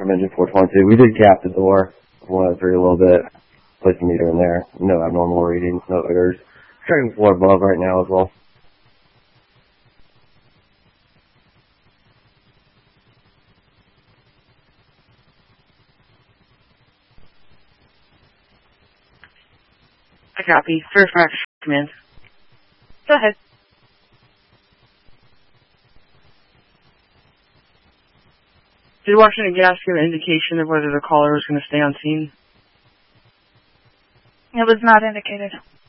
from engine 422. We did gap the door of 103 a little bit. Place the meter in there. No abnormal readings, no odors. Checking the floor above right now as well. I copy. First Max command. Go ahead. Did Washington Gas give an indication of whether the caller was going to stay on scene? It was not indicated.